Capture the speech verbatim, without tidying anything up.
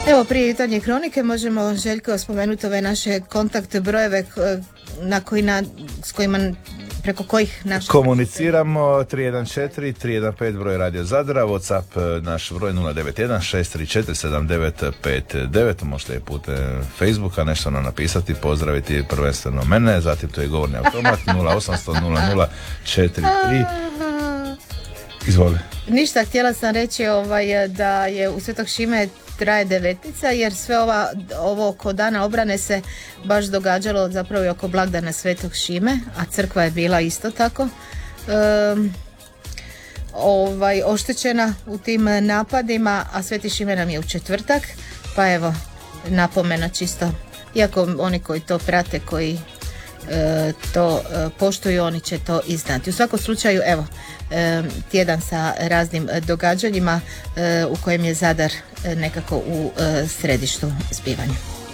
Evo, prije jutarnje kronike možemo, Željko, spomenuti ove naše kontakt brojeve na koji na, s kojima, preko kojih naš komuniciramo. Tri jedan četiri tri jedan pet broj Radio Zadra, WhatsApp naš broj nula devet jedan šest tri četiri sedam devet pet devet. Možete putem Facebooka nešto nam napisati, pozdraviti prvenstveno mene, zatim to je govorni automat nula osam nula nula nula četiri tri. Izvoli. Ništa, htjela sam reći ovaj, da je u Svetog Šime traje devetnica, jer sve ova, ovo oko dana obrane se baš događalo zapravo i oko blagdana Svetog Šime, a crkva je bila isto tako um, ovaj, oštećena u tim napadima, a Sveti Šime nam je u četvrtak, pa evo napomena čisto, iako oni koji to prate, koji E, to e, poštuju, oni će to i znati. U svakom slučaju, evo, e, tjedan sa raznim događanjima e, u kojem je Zadar e, nekako u e, središtu zbivanja.